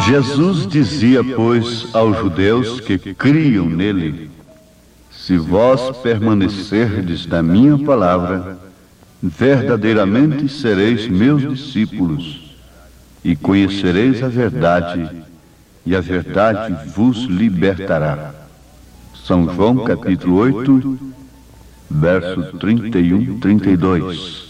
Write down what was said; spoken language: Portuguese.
Jesus dizia, pois, aos judeus que criam nele: se vós permanecerdes na minha palavra, verdadeiramente sereis meus discípulos, e conhecereis a verdade, e a verdade vos libertará. São João capítulo 8, verso 31, 32.